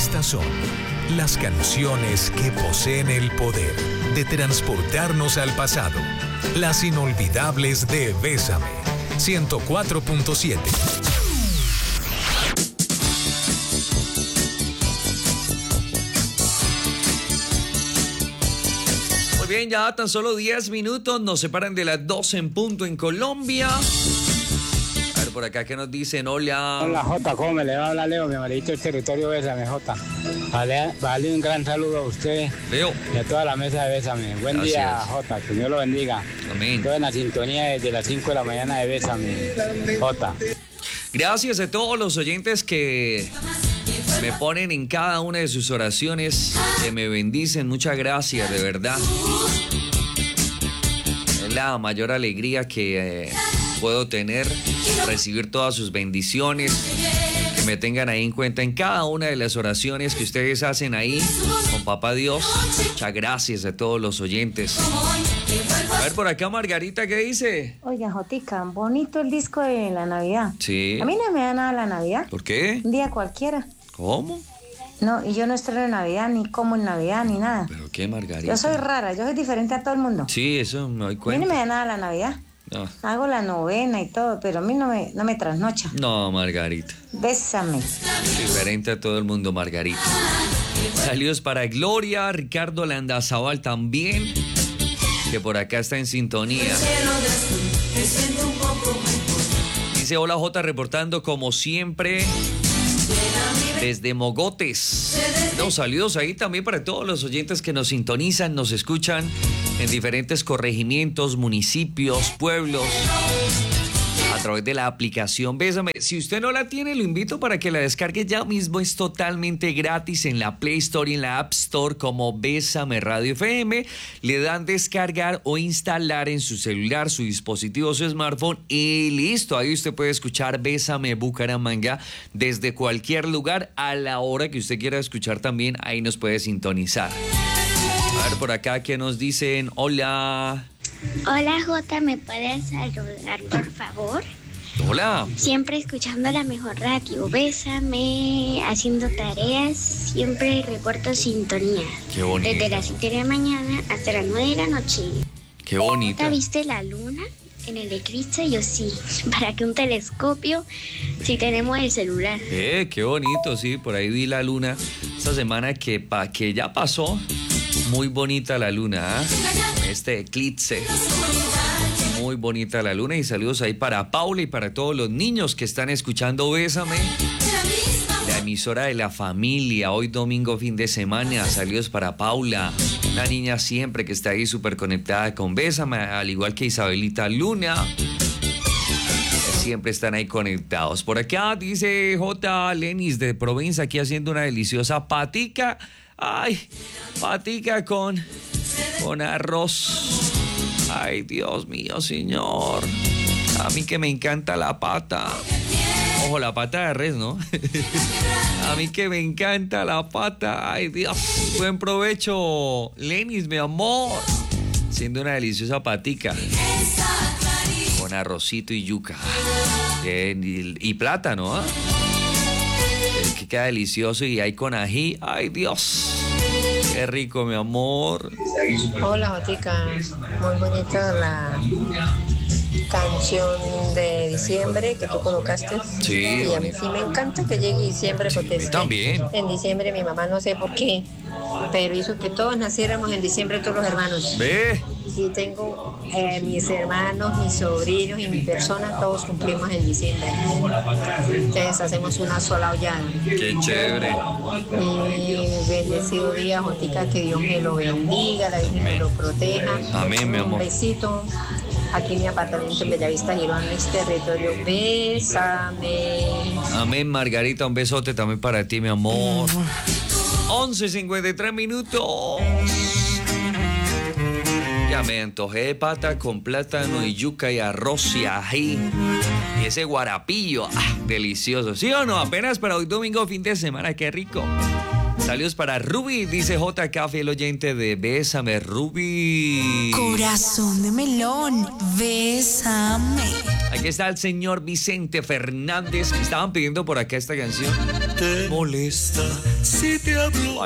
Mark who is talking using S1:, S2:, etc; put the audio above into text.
S1: Estas son las canciones que poseen el poder de transportarnos al pasado. Las inolvidables de Bésame, 104.7.
S2: Muy bien, ya tan solo 10 minutos nos separan de las 12 en punto en Colombia. A ver, por acá, ¿qué nos dicen? Hola.
S3: Hola, Jota, ¿cómo me le va a hablar Leo, mi amarillito del territorio Bésame, Jota? Vale, un gran saludo a usted.
S2: Leo.
S3: Y a toda la mesa de Bésame. Buen
S2: Gracias.
S3: día, Jota, que Dios lo bendiga.
S2: Amén.
S3: Estoy en la sintonía desde las 5 de la mañana de Bésame, Jota.
S2: Gracias a todos los oyentes que me ponen en cada una de sus oraciones, que me bendicen. Muchas gracias, de verdad. Es la mayor alegría que puedo tener, recibir todas sus bendiciones, que me tengan ahí en cuenta en cada una de las oraciones que ustedes hacen ahí con Papá Dios. Muchas gracias a todos los oyentes. A ver, por acá Margarita, ¿qué dice?
S4: Oiga, Jotica, bonito el disco de la Navidad.
S2: Sí.
S4: A mí no me da nada la Navidad.
S2: ¿Por qué?
S4: Un día cualquiera.
S2: ¿Cómo?
S4: No, y yo no estreno en Navidad, ni como en Navidad, ni nada.
S2: ¿Pero qué, Margarita?
S4: Yo soy rara, yo soy diferente a todo el mundo.
S2: Sí, eso me doy
S4: A mí
S2: cuenta.
S4: no me da nada la Navidad.
S2: No.
S4: Hago la novena y todo, pero a mí no me trasnocha.
S2: No, Margarita.
S4: Bésame.
S2: Diferente a todo el mundo, Margarita. Saludos para Gloria, Ricardo Landazabal también, que por acá está en sintonía. Dice, hola Jota, reportando como siempre desde Mogotes. No, saludos ahí también para todos los oyentes que nos sintonizan, nos escuchan en diferentes corregimientos, municipios, pueblos, a través de la aplicación Bésame. Si usted no la tiene, lo invito para que la descargue ya mismo. Es totalmente gratis en la Play Store y en la App Store como Bésame Radio FM. Le dan descargar o instalar en su celular, su dispositivo, su smartphone y listo. Ahí usted puede escuchar Bésame Bucaramanga desde cualquier lugar a la hora que usted quiera escuchar también. Ahí nos puede sintonizar. A ver, por acá, ¿qué nos dicen? Hola.
S5: Hola Jota, ¿me puedes saludar por favor?
S2: Hola.
S5: Siempre escuchando la mejor radio, Bésame, haciendo tareas, siempre reporto sintonía.
S2: Qué bonito.
S5: Desde las 7 de la mañana hasta las 9 de la noche.
S2: Qué bonita.
S5: ¿Jota, viste la luna en el eclipse? Yo sí, para que un telescopio si tenemos el celular.
S2: Qué bonito, sí, por ahí vi la luna esta semana que ya pasó. Muy bonita la luna, ¿eh? Este eclipse. Muy bonita la luna y saludos ahí para Paula y para todos los niños que están escuchando Bésame. La emisora de la familia, hoy domingo, fin de semana. Saludos para Paula, una niña siempre que está ahí súper conectada con Bésame, al igual que Isabelita Luna. Siempre están ahí conectados. Por acá dice J. Lenis de Provenza, aquí haciendo una deliciosa patica. Ay, patica con arroz. Ay, Dios mío, señor. A mí que me encanta la pata. Ojo, la pata de res, ¿no? A mí que me encanta la pata. Ay, Dios. Buen provecho, Lenis, mi amor. Siendo una deliciosa patica. Con arrocito y yuca. Y plátano, ¿ah? Es que queda delicioso y hay con ají. Ay, Dios. Qué rico, mi amor.
S6: Hola, Jotica. Muy bonita la canción de diciembre que tú colocaste.
S2: Sí.
S6: Y a mí sí me encanta que llegue diciembre porque es que
S2: también.
S6: en diciembre mi mamá no sé por qué, pero hizo que todos naciéramos en diciembre, todos los hermanos.
S2: Ve.
S6: Y tengo mis hermanos, mis sobrinos y mi persona, todos cumplimos en diciembre. Entonces hacemos una sola hollada.
S2: Qué chévere.
S6: Y bendecido día, Jotica, que Dios me lo bendiga, la Virgen me lo proteja.
S2: Amén, mi amor.
S6: Un besito. Aquí en mi apartamento en Bellavista, Girón, en este territorio. Bésame.
S2: Amén, Margarita. Un besote también para ti, mi amor. 11:53 minutos. Ya me antojé de pata con plátano y yuca y arroz y ají. Y ese guarapillo, delicioso. ¿Sí o no? Apenas para hoy domingo, fin de semana, qué rico. Saludos para Ruby, dice JK, fiel oyente de Bésame, Ruby.
S7: Corazón de melón, bésame.
S2: Aquí está el señor Vicente Fernández. Estaban pidiendo por acá esta canción.
S7: Te molesta si te hablo.